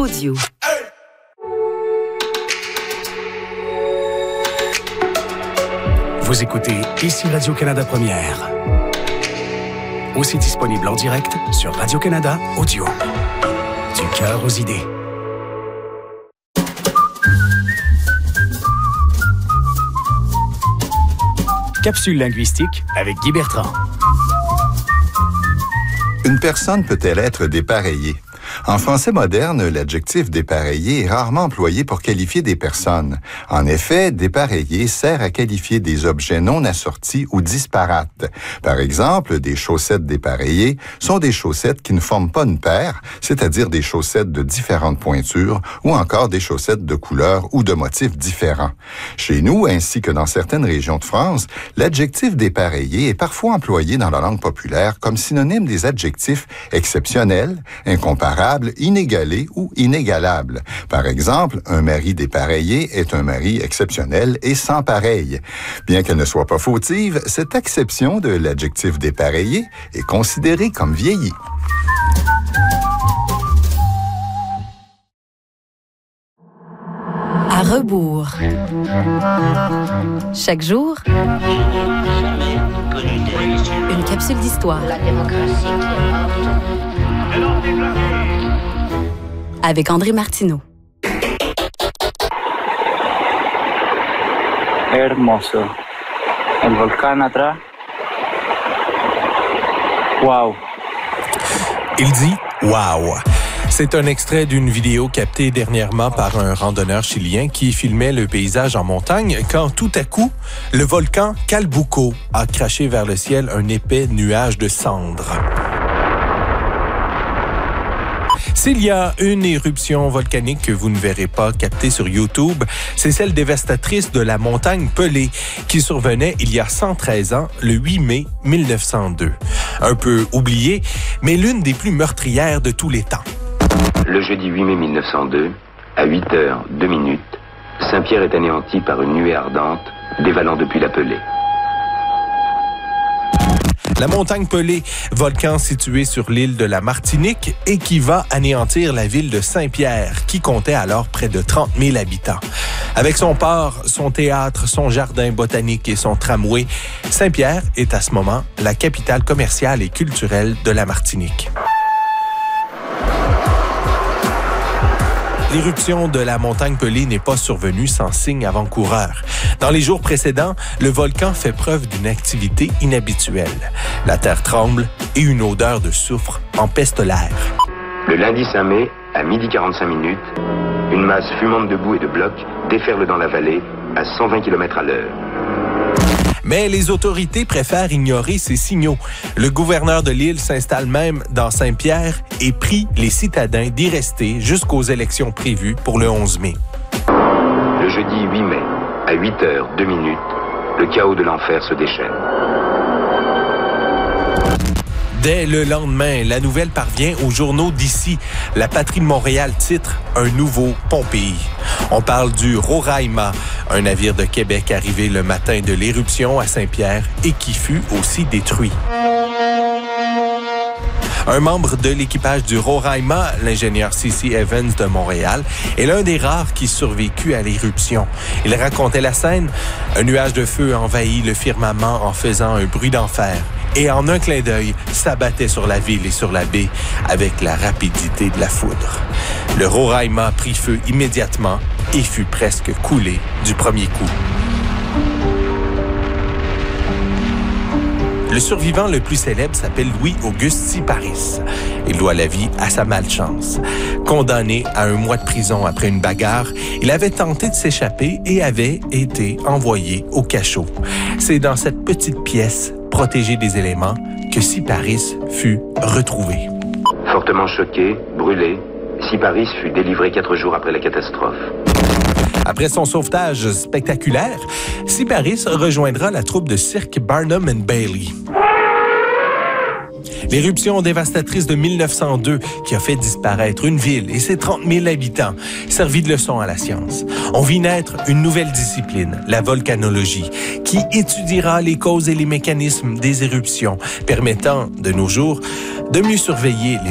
audio. Vous écoutez Ici Radio-Canada Première. Aussi disponible en direct sur Radio-Canada Audio. Du cœur aux idées. Capsule linguistique avec Guy Bertrand. Une personne peut-elle être dépareillée? En français moderne, l'adjectif dépareillé est rarement employé pour qualifier des personnes. En effet, dépareillé sert à qualifier des objets non assortis ou disparates. Par exemple, des chaussettes dépareillées sont des chaussettes qui ne forment pas une paire, c'est-à-dire des chaussettes de différentes pointures ou encore des chaussettes de couleurs ou de motifs différents. Chez nous, ainsi que dans certaines régions de France, l'adjectif dépareillé est parfois employé dans la langue populaire comme synonyme des adjectifs exceptionnels, incomparables, inégalé ou inégalable. Par exemple, un mari dépareillé est un mari exceptionnel et sans pareil. Bien qu'elle ne soit pas fautive, cette acception de l'adjectif dépareillé est considérée comme vieillie. À rebours. Chaque jour, une capsule d'histoire. La démocratie Avec André Martineau. Hermoso. El volcán atrás. Wow. Il dit « Wow ». C'est un extrait d'une vidéo captée dernièrement par un randonneur chilien qui filmait le paysage en montagne quand tout à coup, le volcan Calbuco a craché vers le ciel un épais nuage de cendres. S'il y a une éruption volcanique que vous ne verrez pas captée sur YouTube, c'est celle dévastatrice de la montagne Pelée, qui survenait il y a 113 ans, le 8 mai 1902. Un peu oubliée, mais l'une des plus meurtrières de tous les temps. Le jeudi 8 mai 1902, à 8h02, Saint-Pierre est anéanti par une nuée ardente, dévalant depuis la Pelée. La montagne Pelée, volcan situé sur l'île de la Martinique et qui va anéantir la ville de Saint-Pierre, qui comptait alors près de 30 000 habitants. Avec son port, son théâtre, son jardin botanique et son tramway, Saint-Pierre est à ce moment la capitale commerciale et culturelle de la Martinique. L'éruption de la montagne Pelée n'est pas survenue sans signe avant-coureur. Dans les jours précédents, le volcan fait preuve d'une activité inhabituelle. La terre tremble et une odeur de soufre empeste l'air. Le lundi 5 mai, à 12h45, une masse fumante de boue et de blocs déferle dans la vallée à 120 km/h. Mais les autorités préfèrent ignorer ces signaux. Le gouverneur de l'île s'installe même dans Saint-Pierre et prie les citadins d'y rester jusqu'aux élections prévues pour le 11 mai. Le jeudi 8 mai, à 8h02, le chaos de l'enfer se déchaîne. Dès le lendemain, la nouvelle parvient aux journaux d'ici. La Patrie de Montréal titre « Un nouveau Pompéi ». On parle du Roraima, un navire de Québec arrivé le matin de l'éruption à Saint-Pierre et qui fut aussi détruit. Un membre de l'équipage du Roraima, l'ingénieur C.C. Evans de Montréal, est l'un des rares qui survécut à l'éruption. Il racontait la scène. Un nuage de feu envahit le firmament en faisant un bruit d'enfer. Et en un clin d'œil, s'abattait sur la ville et sur la baie avec la rapidité de la foudre. Le Roraima prit feu immédiatement et fut presque coulé du premier coup. Le survivant le plus célèbre s'appelle Louis-Auguste Syparis. Il doit la vie à sa malchance. Condamné à 1 mois de prison après une bagarre, il avait tenté de s'échapper et avait été envoyé au cachot. C'est dans cette petite pièce, protégée des éléments, que Syparis fut retrouvé. Fortement choqué, brûlé, Syparis fut délivré 4 jours après la catastrophe. Après son sauvetage spectaculaire, Syparis rejoindra la troupe de cirque Barnum and Bailey. L'éruption dévastatrice de 1902 qui a fait disparaître une ville et ses 30 000 habitants servit de leçon à la science. On vit naître une nouvelle discipline, la volcanologie, qui étudiera les causes et les mécanismes des éruptions, permettant de nos jours de mieux surveiller les